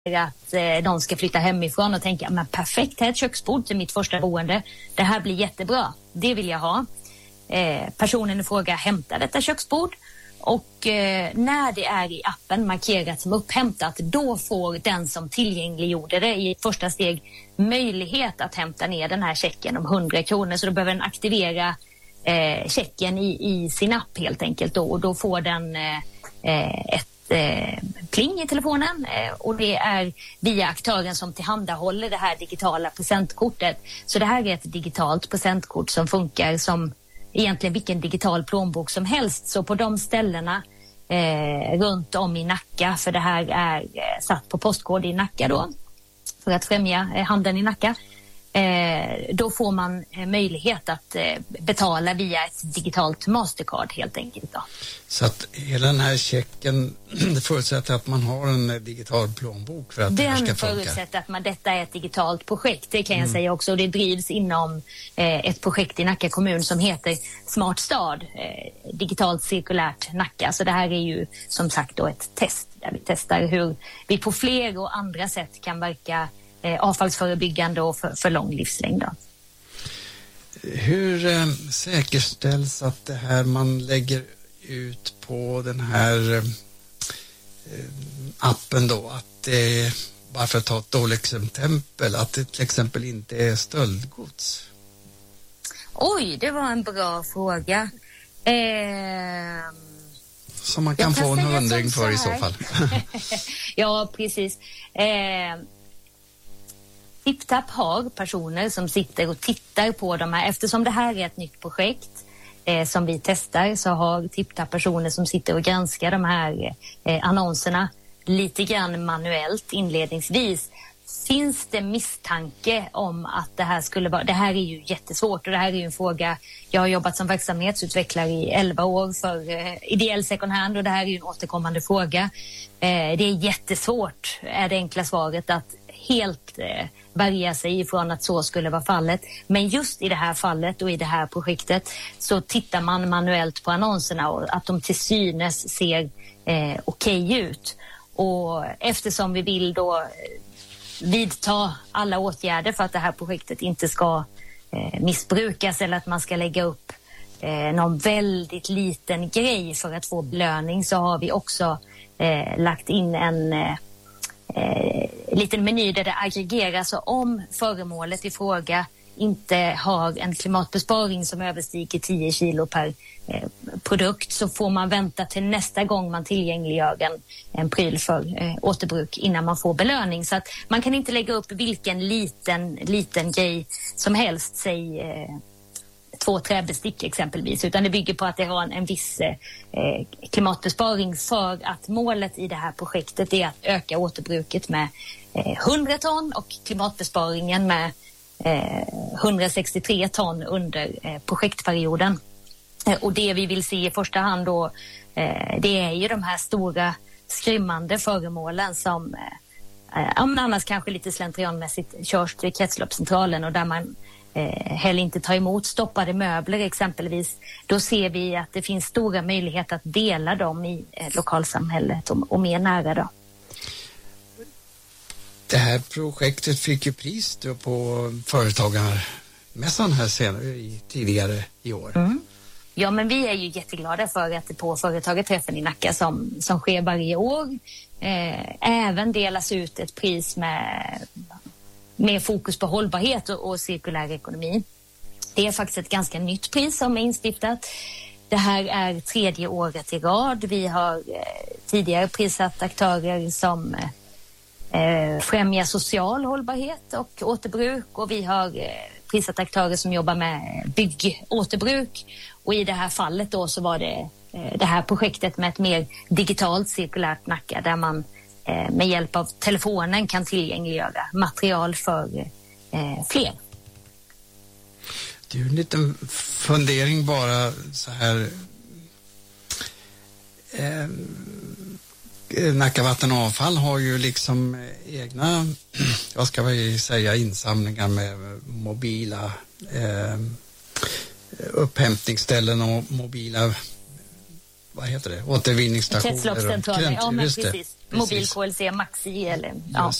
att de ska flytta hemifrån och tänka, men perfekt, här är ett köksbord till mitt första boende. Det här blir jättebra, det vill jag ha. Personen i fråga hämtar detta köksbord och när det är i appen markerat som upphämtat, då får den som tillgängliggjorde det i första steg möjlighet att hämta ner den här checken om 100 kronor. Så då behöver den aktivera checken i sin app helt enkelt då, och då får den ett pling i telefonen och det är via aktören som tillhandahåller det här digitala presentkortet. Så det här är ett digitalt presentkort som funkar som egentligen vilken digital plånbok som helst. Så på de ställena runt om i Nacka, för det här är satt på postkod i Nacka då för att främja handeln i Nacka, då får man möjlighet att betala via ett digitalt Mastercard helt enkelt då. Så att hela den här checken, det förutsätter att man har en digital plånbok för att det här ska funka? Den förutsätter att detta är ett digitalt projekt, det kan jag säga också. Och det drivs inom ett projekt i Nacka kommun som heter Smart stad, digitalt cirkulärt Nacka. Så det här är ju som sagt då ett test där vi testar hur vi på fler och andra sätt kan verka avfallsförebyggande och för lång livslängd då. Hur säkerställs att det här man lägger ut på den här appen då, att det, bara för att ta ett dåligt exempel, att det till exempel inte är stöldgods? Oj, det var en bra fråga. Som man kan få en hundring för i så fall. Ja, precis. TipTap har personer som sitter och tittar på de här. Eftersom det här är ett nytt projekt som vi testar, så har TipTap personer som sitter och granskar de här annonserna lite grann manuellt inledningsvis. Finns det misstanke om att det här skulle vara... Det här är ju jättesvårt och det här är ju en fråga... Jag har jobbat som verksamhetsutvecklare i 11 år för ideell second hand och det här är ju en återkommande fråga. Det är jättesvårt, är det enkla svaret, att helt värja sig ifrån att så skulle vara fallet. Men just i det här fallet och i det här projektet så tittar man manuellt på annonserna och att de till synes ser okej ut. Och eftersom vi vill då vidta alla åtgärder för att det här projektet inte ska missbrukas eller att man ska lägga upp någon väldigt liten grej för att få belöning, så har vi också lagt in en liten meny där det aggregeras. Så om föremålet i fråga inte har en klimatbesparing som överstiger 10 kilo per produkt, så får man vänta till nästa gång man tillgängliggör en pryl för återbruk innan man får belöning. Så att man kan inte lägga upp vilken liten grej som helst, säg 2 träbestick exempelvis, utan det bygger på att det har en viss klimatbesparing, för att målet i det här projektet är att öka återbruket med 100 ton och klimatbesparingen med 163 ton under projektperioden. Och det vi vill se i första hand då, det är ju de här stora skrymmande föremålen som annars kanske lite slentrianmässigt körs till kretsloppscentralen och där man heller inte tar emot stoppade möbler exempelvis. Då ser vi att det finns stora möjligheter att dela dem i lokalsamhället och mer nära då. Det här projektet fick ju pris då på företagarmässan här tidigare i år. Mm. Ja, men vi är ju jätteglada för att det på företagarträffen i Nacka som sker varje år även delas ut ett pris med fokus på hållbarhet och cirkulär ekonomi. Det är faktiskt ett ganska nytt pris som är instiftat. Det här är 3:e året i rad. Vi har tidigare prissatt aktörer som främjar social hållbarhet och återbruk, och vi har prissatt aktörer som jobbar med byggåterbruk, och i det här fallet då så var det här projektet med ett mer digitalt cirkulärt Nacka där man med hjälp av telefonen kan tillgängliggöra material för fler. Det är en liten fundering bara så här. Nacka Vatten och Avfall har ju liksom egna, vad ska vi säga, insamlingar med mobila upphämtningsställen och mobila, vad heter det, återvinningsstationer. Kretsloppscentraler, ja men precis. mobil KLC Maxi eller ja.